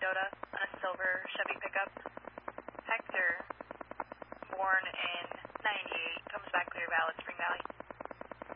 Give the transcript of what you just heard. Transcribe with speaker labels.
Speaker 1: Mendota on a silver Chevy pickup. Hector, born in 98, comes back Clear Valley, Spring Valley.